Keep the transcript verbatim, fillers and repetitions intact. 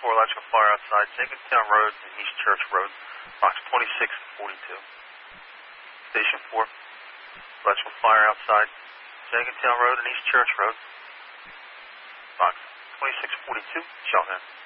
four, electrical fire outside Jenkintown Road and East Church Road, box twenty-six forty-two. Station four, electrical fire outside Jenkintown Road and East Church Road, box twenty-six forty-two, Cheltenham.